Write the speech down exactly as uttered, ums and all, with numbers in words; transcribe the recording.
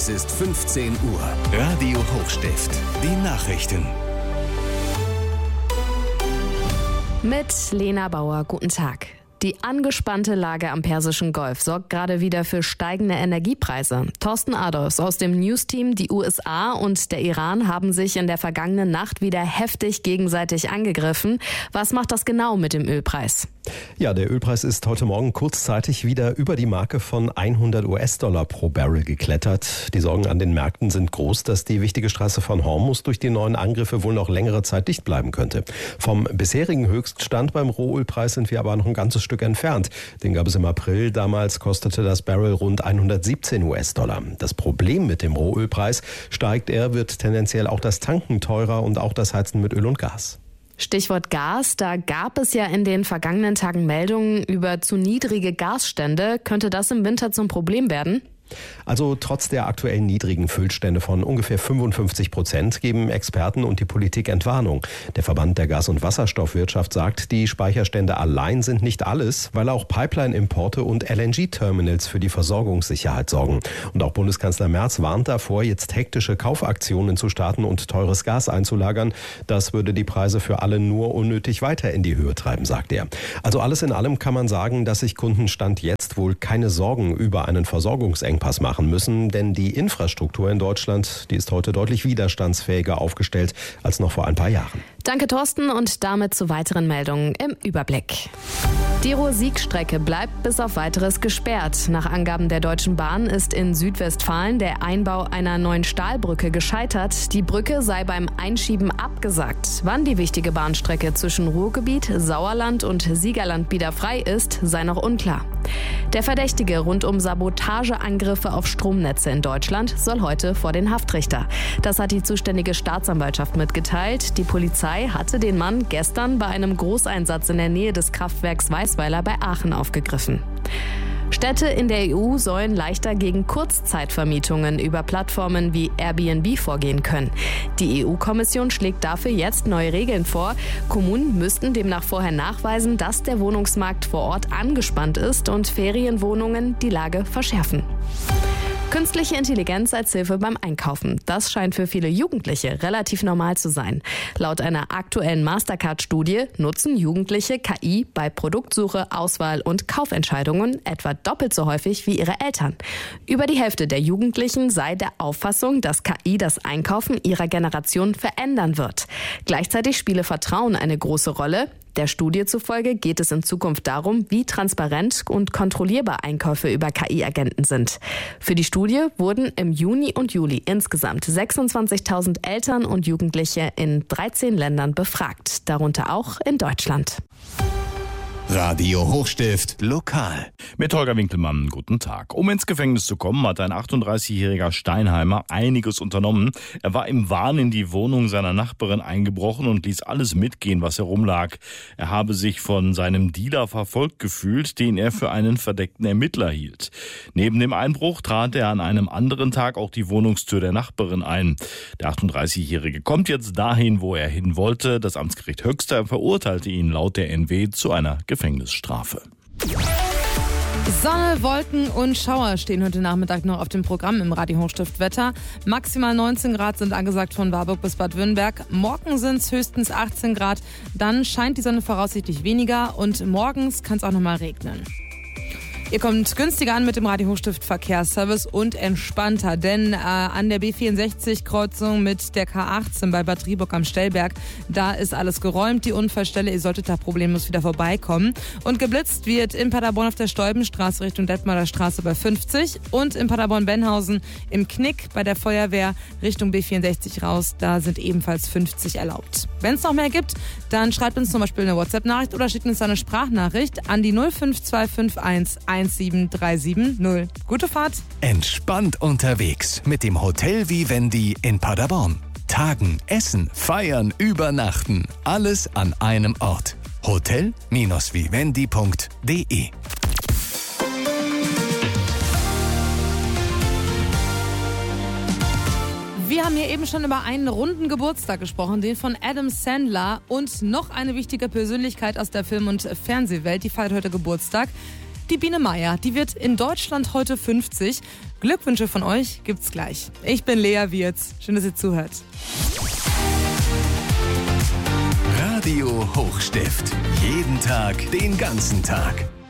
Es ist fünfzehn Uhr. Radio Hochstift. Die Nachrichten. Mit Lena Bauer, guten Tag. Die angespannte Lage am Persischen Golf sorgt gerade wieder für steigende Energiepreise. Thorsten Adolfs aus dem News-Team, die U S A und der Iran haben sich in der vergangenen Nacht wieder heftig gegenseitig angegriffen. Was macht das genau mit dem Ölpreis? Ja, der Ölpreis ist heute Morgen kurzzeitig wieder über die Marke von hundert US-Dollar pro Barrel geklettert. Die Sorgen an den Märkten sind groß, dass die wichtige Straße von Hormuz durch die neuen Angriffe wohl noch längere Zeit dicht bleiben könnte. Vom bisherigen Höchststand beim Rohölpreis sind wir aber noch ein ganzes Stück entfernt. Den gab es im April. Damals kostete das Barrel rund hundertsiebzehn US-Dollar. Das Problem mit dem Rohölpreis: steigt er, wird tendenziell auch das Tanken teurer und auch das Heizen mit Öl und Gas. Stichwort Gas, da gab es ja in den vergangenen Tagen Meldungen über zu niedrige Gasstände. Könnte das im Winter zum Problem werden? Also trotz der aktuell niedrigen Füllstände von ungefähr fünfundfünfzig Prozent geben Experten und die Politik Entwarnung. Der Verband der Gas- und Wasserstoffwirtschaft sagt, die Speicherstände allein sind nicht alles, weil auch Pipeline-Importe und L N G-Terminals für die Versorgungssicherheit sorgen. Und auch Bundeskanzler Merz warnt davor, jetzt hektische Kaufaktionen zu starten und teures Gas einzulagern. Das würde die Preise für alle nur unnötig weiter in die Höhe treiben, sagt er. Also alles in allem kann man sagen, dass sich Kunden Stand jetzt wohl keine Sorgen über einen Versorgungsengpass machen müssen, denn die Infrastruktur in Deutschland, die ist heute deutlich widerstandsfähiger aufgestellt als noch vor ein paar Jahren. Danke, Thorsten, und damit zu weiteren Meldungen im Überblick. Die Ruhr-Sieg-Strecke bleibt bis auf Weiteres gesperrt. Nach Angaben der Deutschen Bahn ist in Südwestfalen der Einbau einer neuen Stahlbrücke gescheitert. Die Brücke sei beim Einschieben abgesagt. Wann die wichtige Bahnstrecke zwischen Ruhrgebiet, Sauerland und Siegerland wieder frei ist, sei noch unklar. Der Verdächtige rund um Sabotageangriffe auf Stromnetze in Deutschland soll heute vor den Haftrichter. Das hat die zuständige Staatsanwaltschaft mitgeteilt. Die Polizei hatte den Mann gestern bei einem Großeinsatz in der Nähe des Kraftwerks Weißweiler bei Aachen aufgegriffen. Städte in der E U sollen leichter gegen Kurzzeitvermietungen über Plattformen wie Airbnb vorgehen können. Die E U-Kommission schlägt dafür jetzt neue Regeln vor. Kommunen müssten demnach vorher nachweisen, dass der Wohnungsmarkt vor Ort angespannt ist und Ferienwohnungen die Lage verschärfen. Künstliche Intelligenz als Hilfe beim Einkaufen. Das scheint für viele Jugendliche relativ normal zu sein. Laut einer aktuellen Mastercard-Studie nutzen Jugendliche K I bei Produktsuche, Auswahl und Kaufentscheidungen etwa doppelt so häufig wie ihre Eltern. Über die Hälfte der Jugendlichen sei der Auffassung, dass K I das Einkaufen ihrer Generation verändern wird. Gleichzeitig spiele Vertrauen eine große Rolle. Der Studie zufolge geht es in Zukunft darum, wie transparent und kontrollierbar Einkäufe über K I-Agenten sind. Für die Studie wurden im Juni und Juli insgesamt sechsundzwanzigtausend Eltern und Jugendliche in dreizehn Ländern befragt, darunter auch in Deutschland. Radio Hochstift lokal. Mit Holger Winkelmann, guten Tag. Um ins Gefängnis zu kommen, hat ein achtunddreißigjähriger Steinheimer einiges unternommen. Er war im Wahn in die Wohnung seiner Nachbarin eingebrochen und ließ alles mitgehen, was herumlag. Er habe sich von seinem Dealer verfolgt gefühlt, den er für einen verdeckten Ermittler hielt. Neben dem Einbruch trat er an einem anderen Tag auch die Wohnungstür der Nachbarin ein. Der achtunddreißigjährige kommt jetzt dahin, wo er hin wollte. Das Amtsgericht Höxter verurteilte ihn laut der N W zu einer Gefängnisstrafe. Sonne, Wolken und Schauer stehen heute Nachmittag noch auf dem Programm im Radio Hochstift Wetter. Maximal neunzehn Grad sind angesagt von Warburg bis Bad Wünnberg. Morgen sind es höchstens achtzehn Grad. Dann scheint die Sonne voraussichtlich weniger und morgens kann es auch noch mal regnen. Ihr kommt günstiger an mit dem Radio Hochstift Verkehrsservice und entspannter, denn äh, an der B vierundsechzig-Kreuzung mit der K achtzehn bei Bad Rieburg am Stellberg, da ist alles geräumt, die Unfallstelle, ihr solltet da problemlos wieder vorbeikommen. Und geblitzt wird in Paderborn auf der Stolbenstraße Richtung Detmolder Straße bei fünfzig und in Paderborn-Benhausen im Knick bei der Feuerwehr Richtung B vierundsechzig raus, da sind ebenfalls fünfzig erlaubt. Wenn es noch mehr gibt, dann schreibt uns zum Beispiel eine WhatsApp-Nachricht oder schickt uns eine Sprachnachricht an die null fünf zwei fünf eins eins sieben drei sieben null. Gute Fahrt! Entspannt unterwegs mit dem Hotel Vivendi in Paderborn. Tagen, essen, feiern, übernachten. Alles an einem Ort. hotel Vivendi punkt de. Wir haben hier eben schon über einen runden Geburtstag gesprochen, den von Adam Sandler und noch eine wichtige Persönlichkeit aus der Film- und Fernsehwelt, die feiert heute Geburtstag. die Biene Meier. Die wird in Deutschland heute fünfzig. Glückwünsche von euch gibt's gleich. Ich bin Lea Wirz. Schön, dass ihr zuhört. Radio Hochstift. Jeden Tag, den ganzen Tag.